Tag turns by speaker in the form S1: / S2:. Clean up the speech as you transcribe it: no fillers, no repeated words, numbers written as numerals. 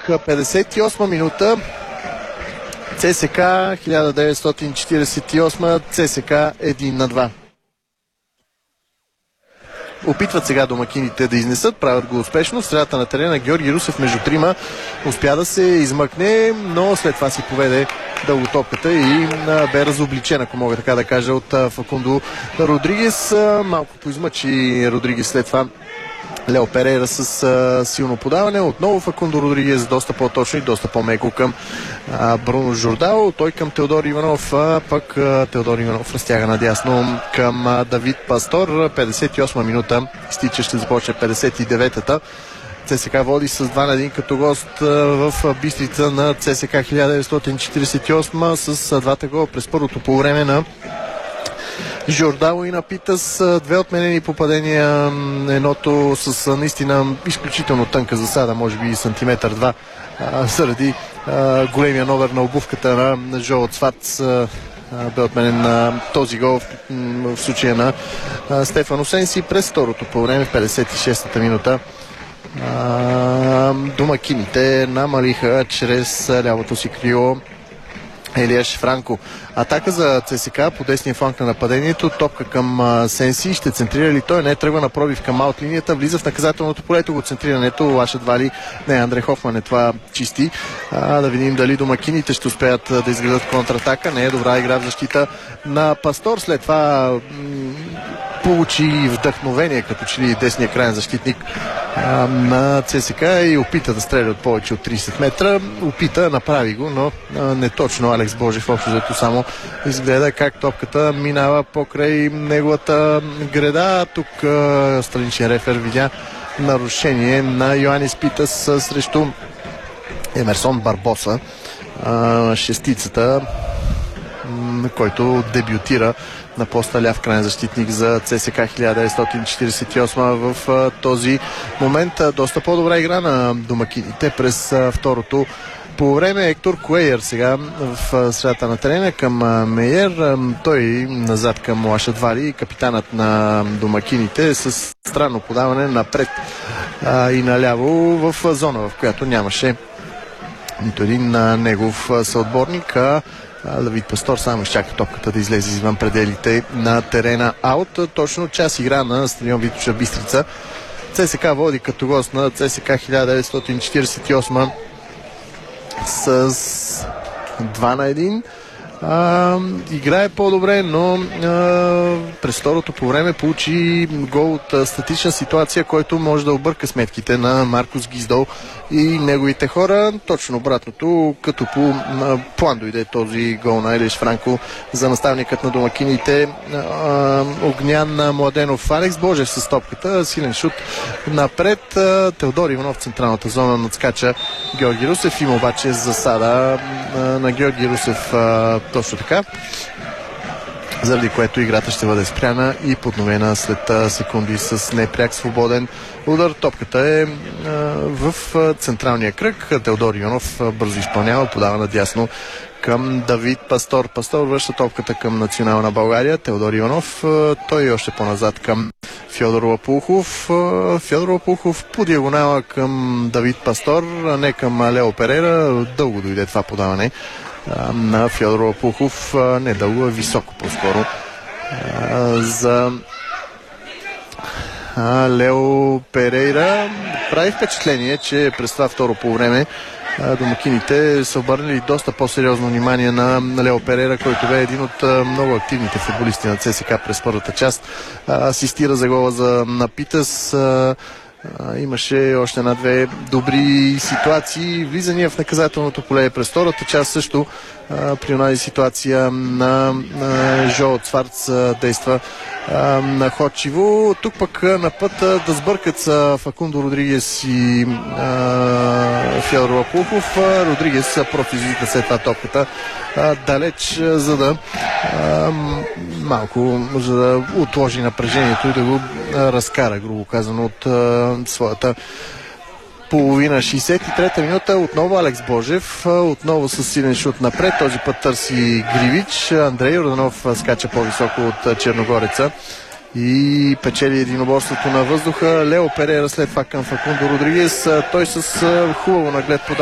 S1: 58 минута. ЦСК 1948, ЦСК 1-2. Опитват сега домакините да изнесат, правят го успешно. В средата на терена Георги Русев между трима успя да се измъкне, но след това си поведе дълготопката и бе разобличен, ако мога така да кажа, от Факундо Родригес. Малко поизмъчи Родригес след това Лео Перейра с силно подаване. Отново Факундо Родригес доста по-точно и доста по-меко към Бруно Жордао. Той към Теодор Иванов, пък Теодор Иванов разтяга надясно към Давид Пастор. 58 минута стича, ще започне 59-та. ЦСК води с 2-1 като гост в Бистрица на ЦСК 1948 с двата гола през първото полувреме на Жордао и на Питас. Две отменени попадения, едното с наистина изключително тънка засада, може би сантиметър-два, заради големия номер на обувката на Жо Цварц. Бе отменен на този гол в случая на Стефан Осенси през второто полувреме в 56-та минута. Домакините намалиха чрез лявото си крило Елиеш Франко. Атака за ЦСК по десния фланг на нападението. Топка към Сенси. Ще центрира ли той? Не, тръгва на пробив към аут линията. Влиза в наказателното полето. Го центрирането. Лашат Вали. Не, Андрей Хофман е това чисти. Да видим дали домакините ще успеят да изградат контратака. Не е добра игра в защита на Пастор. След това получи вдъхновение, като че ли десния крайен защитник на ЦСК и опита да стреля от повече от 30 метра. Опита, направи го, но не точно. Алекс Божев общо взето само изгледа как топката минава покрай неговата греда. Тук страничен рефер видя нарушение на Йоанис Питас срещу Емерсон Барбоса. Шестицата, който дебютира на поста ляв крайен защитник за ЦСК 1948 в този момент. Доста по-добра игра на домакините през второто по време. Ектор Куейер сега в средата на терена към Мейер. Той назад към Лашат Вали, капитанът на домакините, с странно подаване напред и наляво в зона, в която нямаше нито един негов съотборник. Давид Пастор само изчака топката да излезе извън пределите на терена аут. Точно час игра на стадион Витоша Бистрица. ЦСК води като гост на ЦСК 1948 с 2-1. Играе по-добре, но през второто по време получи гол от статична ситуация, който може да обърка сметките на Маркус Гиздол и неговите хора. Точно обратното, като по план дойде този гол на Елиш Франко за наставникът на домакините Огнян Младенов. Алекс Божев с топката, силен шут напред. Теодор Иванов в централната зона надскача Георги Русев. Има обаче засада на Георги Русев точно така, заради което играта ще бъде спряна и подновена след секунди с непряк свободен удар. Топката е в централния кръг. Теодор Иванов бързо изпълнява, подава надясно към Давид Пастор. Пастор връща топката към национална България. Теодор Иванов, той още по-назад към Фьодор Лапухов. Фьодор Лапухов по диагонала към Давид Пастор, а не към Лео Перейра. Дълго дойде това подаване на Фьодор Лапухов. Не дълго, високо по-скоро. За Лео Перейра прави впечатление, че през това второ по време домакините са обърнали доста по-сериозно внимание на Лео Перейра, който бе един от много активните футболисти на ЦСК през първата част. Асистира за гола на Питас. Имаше още една-две добри ситуации. Влизания в наказателното поле през втората част също при онази ситуация на Жо Цварц действа находчиво. Тук пък на път да сбъркат са Факундо Родригес и Фьодор Лапухов. Родригес профизика след това топката далеч, за да малко за да отложи напрежението и да го разкара, грубо казано, от своята половина. 63-та минута, отново Алекс Божев, отново с силен шут напред, този път търси Гривич. Андрей Йорданов скача по-високо от черногореца и печели единоборството на въздуха. Лео Перейра след това към Факундо Родригес, той с хубаво наглед подава